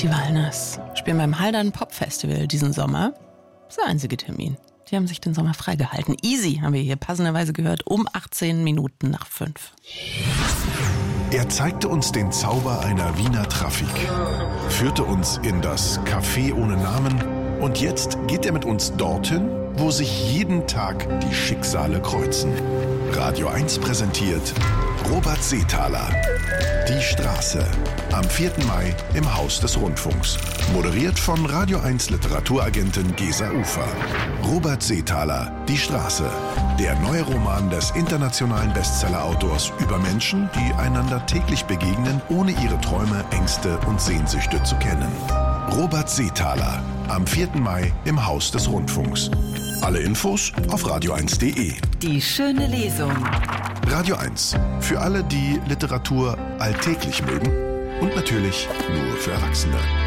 Die Walners spielen beim Haldern Pop Festival diesen Sommer. Das ist der einzige Termin. Die haben sich den Sommer freigehalten. Easy haben wir hier passenderweise gehört, um 18 Minuten nach 5. Er zeigte uns den Zauber einer Wiener Trafik, führte uns in das Café ohne Namen und jetzt geht er mit uns dorthin, wo sich jeden Tag die Schicksale kreuzen. Radio 1 präsentiert Robert Seethaler. Die Straße. Am 4. Mai im Haus des Rundfunks. Moderiert von Radio 1 Literaturagentin Gesa Ufer. Robert Seethaler. Die Straße. Der neue Roman des internationalen Bestseller-Autors über Menschen, die einander täglich begegnen, ohne ihre Träume, Ängste und Sehnsüchte zu kennen. Robert Seethaler. Am 4. Mai im Haus des Rundfunks. Alle Infos auf radio1.de. Die schöne Lesung. Radio 1. Für alle, die Literatur alltäglich mögen und natürlich nur für Erwachsene.